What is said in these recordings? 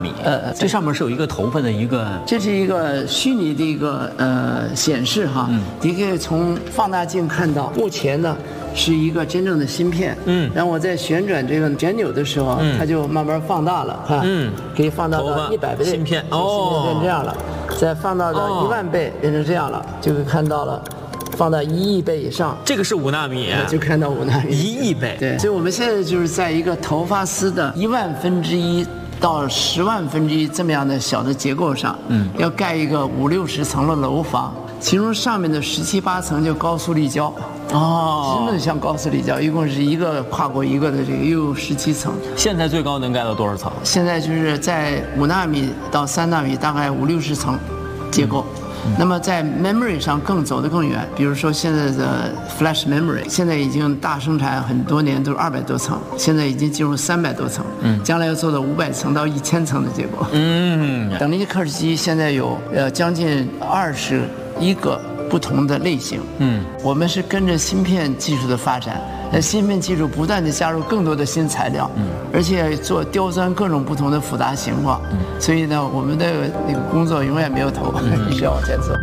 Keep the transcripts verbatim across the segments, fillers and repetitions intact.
呃，这上面是有一个头发的一个， 这是一个虚拟的一个呃显示哈，嗯、你可以从放大镜看到，目前呢是一个真正的芯片，嗯，然后我在旋转这个旋钮的时候，嗯、它就慢慢放大了，哈，嗯，可以放大到一百倍， 芯片哦， 变这样了，再放大到一万倍，变成这样了，就会看到了。放到一亿倍以上， 这个是五纳米， 就看到五纳米， 一亿倍。 对，所以我们现在就是在一个头发丝的一万分之一到十万分之一这么样的小的结构上，嗯，要盖一个五六十层的楼房，其中上面的十七八层就高速立交，哦，真的像高速立交，一共是一个跨过一个的这个，又有十七层。 现在最高能盖到多少层？ 现在就是在五纳米到三纳米，大概五六十层结构。嗯那么在 memory 上更走得更远，比如说现在的 flash memory， 现在已经大生产很多年，都是二百多层，现在已经进入三百多层，嗯，将来要做到五百层到一千层的结构，嗯，等离克尔机现在有呃将近二十一个不同的类型，嗯，我们是跟着芯片技术的发展。那芯片技术不断地加入更多的新材料，嗯，而且做刁钻各种不同的复杂情况，嗯，所以呢，我们的那个工作永远没有头，一直要往前走。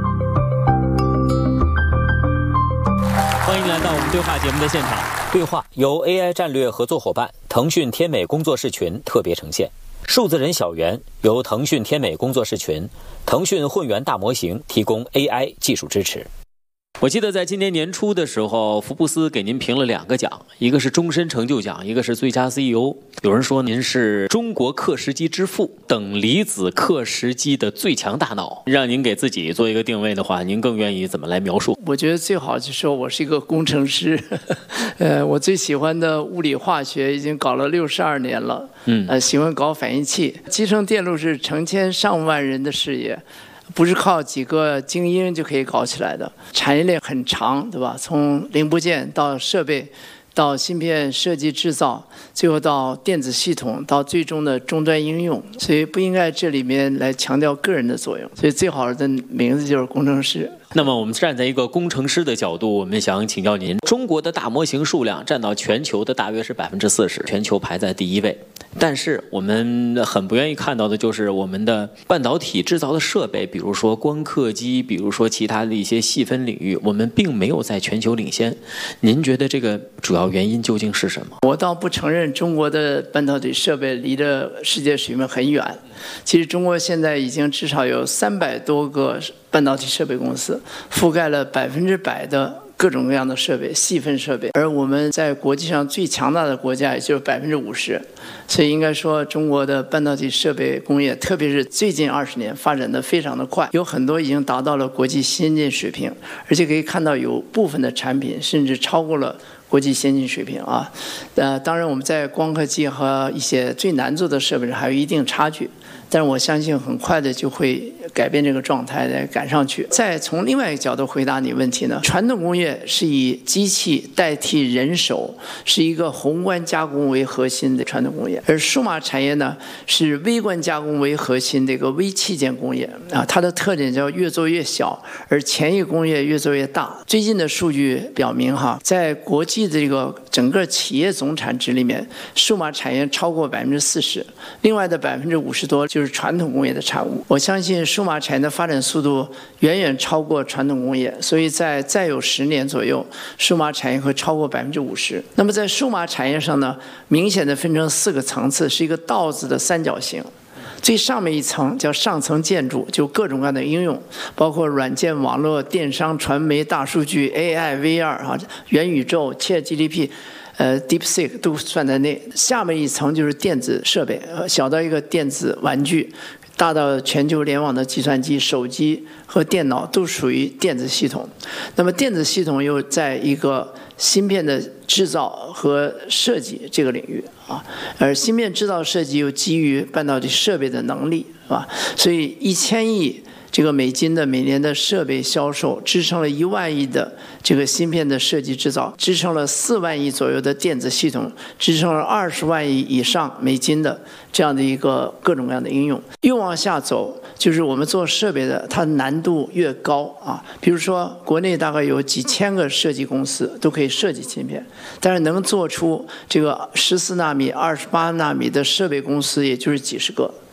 欢迎来到我们对话节目的现场。 对话由 A I 战略合作伙伴腾讯天美工作室群特别呈现。数字人小圆由腾讯天美工作室群、腾讯混元大模型提供 A I 技术支持。 我记得在今年年初的时候，福布斯给您评了两个奖，一个是终身成就奖，一个是最佳 C E O。有人说您是中国刻石机之父，等离子刻石机的最强大脑。让您给自己做一个定位的话，您更愿意怎么来描述？ 我觉得最好就说我是一个工程师，呃，我最喜欢的物理化学已经搞了六十二年了，嗯，呃，喜欢搞反应器，集成电路是成千上万人的事业。不是靠几个精英就可以搞起来的，产业链很长，对吧？从零部件到设备，到芯片设计制造，最后到电子系统，到最终的终端应用，所以不应该这里面来强调个人的作用，所以最好的名字就是工程师。 那么我们站在一个工程师的角度，我们想请教您，中国的大模型数量占到全球的大约是百分之四十，全球排在第一位。但是我们很不愿意看到的就是我们的半导体制造的设备，比如说光刻机，比如说其他的一些细分领域，我们并没有在全球领先。您觉得这个主要原因究竟是什么？ 我倒不承认中国的半导体设备离着世界水平很远。其实中国现在已经至少有三百多个半导体设备公司，覆盖了百分之百的各种各样的设备、细分设备，而我们在国际上最强大的国家也就是百分之五十，所以应该说中国的半导体设备工业，特别是最近二十年发展的非常的快，有很多已经达到了国际先进水平，而且可以看到有部分的产品甚至超过了国际先进水平啊。呃，当然我们在光刻机和一些最难做的设备上还有一定差距。但是我相信很快的就会改变这个状态，来赶上去。再从另外一个角度回答你问题呢，传统工业是以机器代替人手，是一个宏观加工为核心的传统工业，而数码产业呢是微观加工为核心的一个微器件工业啊，它的特点叫越做越小，而前一工业越做越大。最近的数据表明哈，在国际的这个整个企业总产值里面，数码产业超过百分之四十，另外的百分之五十多就是传统工业的产物。我相信数码产业的发展速度远远超过传统工业，所以在再有十年左右，数码产业会超过百分之五十。那么在数码产业上呢，明显的分成四个层次，是一个道字的三角形。最上面一层叫上层建筑，就各种各样的应用，包括软件、网络、电商、传媒、大数据、A I、V R 啊、元宇宙、ChatGPT。呃 ，DeepSeek 都算在内。下面一层就是电子设备，呃，小到一个电子玩具，大到全球联网的计算机、手机和电脑都属于电子系统。那么电子系统又在一个芯片的制造和设计这个领域啊，而芯片制造设计又基于半导体设备的能力，是吧？所以一千亿。这个美金的每年的设备销售支撑了一万亿的这个芯片的设计制造，支撑了四万亿左右的电子系统，支撑了二十万亿以上美金的这样的一个各种各样的应用。越往下走，就是我们做设备的，它难度越高啊。比如说，国内大概有几千个设计公司都可以设计芯片，但是能做出这个十四纳米、二十八纳米的设备公司，也就是几十个。